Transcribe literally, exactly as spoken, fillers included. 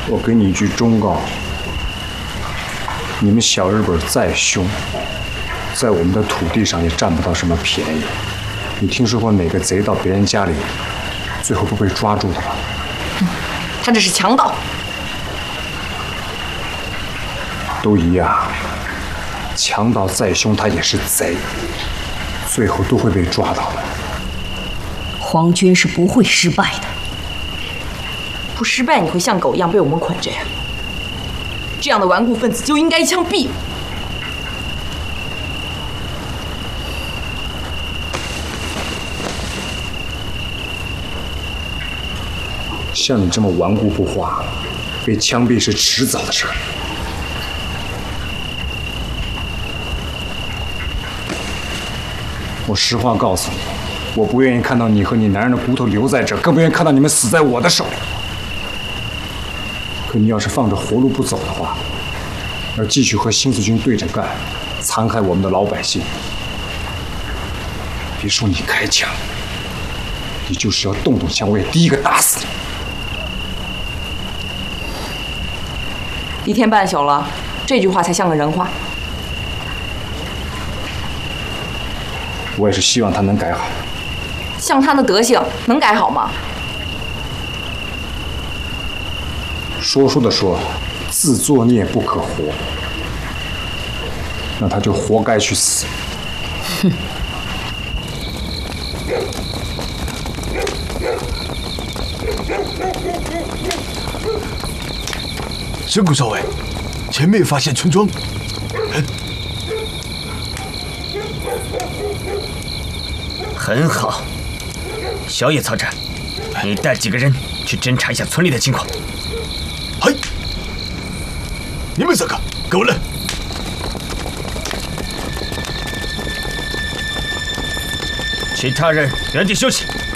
我给你一句忠告：你们小日本再凶，在我们的土地上也占不到什么便宜。你听说过哪个贼到别人家里，最后不被抓住的吗？ 嗯，他这是强盗。 都一样，强盗再凶，他也是贼，最后都会被抓到的。 皇军是不会失败的。 不失败，你会像狗一样被我们捆着呀？这样的顽固分子就应该枪毙。 像你这么顽固不化，被枪毙是迟早的事儿。我实话告诉你，我不愿意看到你和你男人的骨头留在这儿，更不愿意看到你们死在我的手里。可你要是放着活路不走的话，要继续和新四军对着干，残害我们的老百姓，别说你开枪，你就是要动动枪，我也第一个打死你。 一天半宿了，这句话才像个人话。 我也是希望他能改好。 像他的德行，能改好吗？ 说书的说，自作孽不可活，那他就活该去死。 哼。 神谷少尉，前面发现村庄。嗯很好，小野曹长，你带几个人去侦查一下村里的情况。 嗨，你们三个跟我来。 其他人原地休息。